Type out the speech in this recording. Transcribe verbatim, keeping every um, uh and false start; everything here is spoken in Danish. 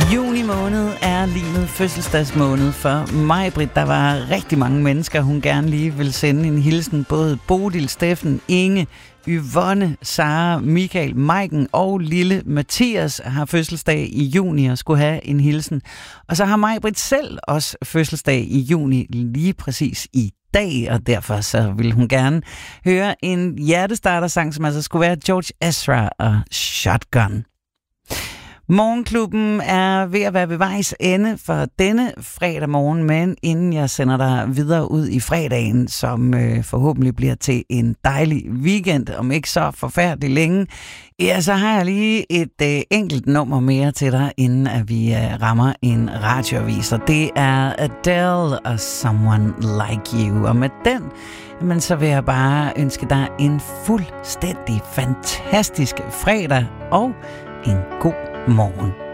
Juni måned er limet fødselsdagsmåned for Maj-Brit. Der var rigtig mange mennesker, hun gerne lige vil sende en hilsen. Både Bodil, Steffen, Inge, Yvonne, Sara, Michael, Maiken og lille Mathias har fødselsdag i juni og skulle have en hilsen. Og så har Maj-Brit selv også fødselsdag i juni, lige præcis i dag, og derfor så vil hun gerne høre en hjertestartersang, som altså skulle være George Ezra og Shotgun. Morgenklubben er ved at være ved vejs ende for denne fredag morgen, men inden jeg sender dig videre ud i fredagen, som øh, forhåbentlig bliver til en dejlig weekend, om ikke så forfærdelig længe, ja, så har jeg lige et øh, enkelt nummer mere til dig, inden at vi øh, rammer en radioavis. Og det er Adele og Someone Like You. Og med den, men så vil jeg bare ønske dig en fuldstændig fantastisk fredag og en god morgen.